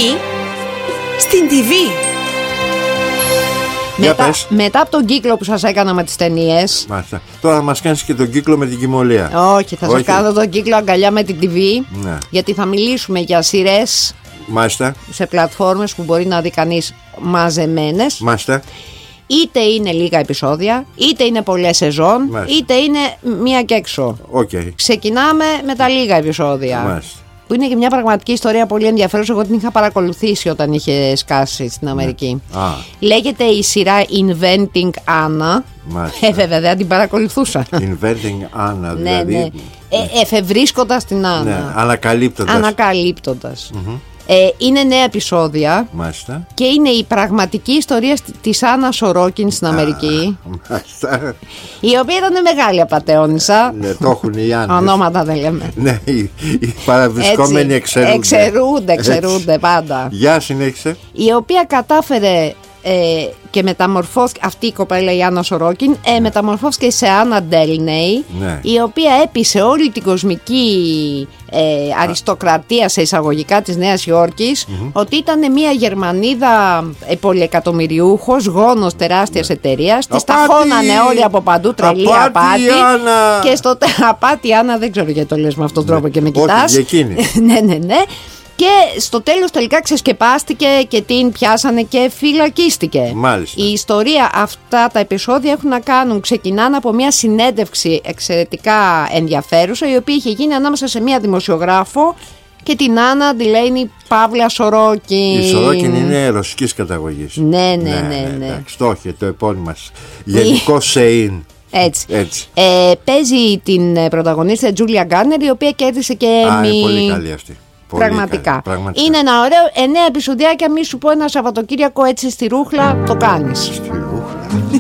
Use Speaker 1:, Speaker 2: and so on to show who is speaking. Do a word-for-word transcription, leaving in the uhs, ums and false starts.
Speaker 1: Εκεί, στην τι βι.
Speaker 2: Μετά,
Speaker 1: μετά από τον κύκλο που σας έκανα με τις ταινίες.
Speaker 2: Μάλιστα. Τώρα μας κάνεις και τον κύκλο με την Κυμολία.
Speaker 1: Όχι, θα σας κάνω τον κύκλο αγκαλιά με την τι βι.
Speaker 2: Ναι.
Speaker 1: Γιατί θα μιλήσουμε για σειρές.
Speaker 2: Μάλιστα.
Speaker 1: Σε πλατφόρμες που μπορεί να δει κανείς μαζεμένες.
Speaker 2: Μάλιστα.
Speaker 1: Είτε είναι λίγα επεισόδια, είτε είναι πολλές σεζόν,
Speaker 2: Μάλιστα.
Speaker 1: είτε είναι μία και έξω.
Speaker 2: Okay.
Speaker 1: Ξεκινάμε με τα λίγα επεισόδια.
Speaker 2: Μάλιστα.
Speaker 1: Που είναι και μια πραγματική ιστορία πολύ ενδιαφέρουσα. Εγώ την είχα παρακολουθήσει όταν είχε σκάσει στην Αμερική.
Speaker 2: Ναι. Α.
Speaker 1: Λέγεται η σειρά Inventing Anna.
Speaker 2: Μάλιστα.
Speaker 1: Ε, βέβαια, δεν την παρακολουθούσα.
Speaker 2: Inventing Anna, δηλαδή.
Speaker 1: Ναι, ναι. Ε, εφευρίσκοντας την Άννα.
Speaker 2: Ναι, ανακαλύπτοντας.
Speaker 1: Ανακαλύπτοντας.
Speaker 2: Mm-hmm.
Speaker 1: Ε, είναι νέα επεισόδια.
Speaker 2: Μάλιστα.
Speaker 1: Και είναι η πραγματική ιστορία της Άννα Σορόκιν στην Αμερική.
Speaker 2: Μάλιστα.
Speaker 1: Η οποία ήταν μεγάλη απατεώνισσα.
Speaker 2: Ναι, το έχουν οι Άννες.
Speaker 1: Ονόματα δεν λέμε.
Speaker 2: Ναι, οι, οι παραβρισκόμενοι εξαιρούνται.
Speaker 1: Εξαιρούνται, εξαιρούνται πάντα.
Speaker 2: Γεια, συνέχισε.
Speaker 1: Η οποία κατάφερε ε, και μεταμορφώθηκε, αυτή η κοπέλα η Άννα Σορόκιν, ε, μεταμορφώθηκε σε Άννα Ντέλνεϊ,
Speaker 2: ναι.
Speaker 1: η οποία έπεισε όλη την κοσμική ε, αριστοκρατία σε εισαγωγικά της Νέας Υόρκης mm-hmm. ότι ήταν μια Γερμανίδα ε, πολυεκατομμυριούχος, γόνος τεράστιας ναι. εταιρείας. Της τα χώνανε όλοι από παντού, τρελή απάτη,
Speaker 2: απάτη Άννα.
Speaker 1: Και στο απάτη Άννα, δεν ξέρω γιατί το λες με αυτόν τον τρόπο και με κοιτάς.
Speaker 2: Όχι, εκείνη.
Speaker 1: ναι, ναι, ναι. Και στο τέλος τελικά ξεσκεπάστηκε και την πιάσανε και φυλακίστηκε.
Speaker 2: Μάλιστα.
Speaker 1: Η ιστορία, αυτά τα επεισόδια έχουν να κάνουν, ξεκινάνε από μια συνέντευξη εξαιρετικά ενδιαφέρουσα, η οποία είχε γίνει ανάμεσα σε μια δημοσιογράφο και την Άννα Ντελέινι Παύλα Σορόκιν.
Speaker 2: Η Σορόκιν είναι ρωσικής καταγωγής.
Speaker 1: Ναι, ναι, ναι.
Speaker 2: ναι,
Speaker 1: ναι.
Speaker 2: Εντάξει, το έχει το επώνυμα. Γενικό Σεϊν.
Speaker 1: Έτσι.
Speaker 2: Έτσι.
Speaker 1: Ε, παίζει την πρωταγωνίστρια Τζούλια Γκάνερ, η οποία κέρδισε και
Speaker 2: Α, είναι πολύ καλή αυτή. Πολύ
Speaker 1: πραγματικά.
Speaker 2: καλή, πραγματικά.
Speaker 1: Είναι ένα ωραίο εννέα επεισοδιάκια. Μη σου πω ένα Σαββατοκύριακο έτσι στη ρούχλα το κάνεις.
Speaker 2: Στη ρούχλα.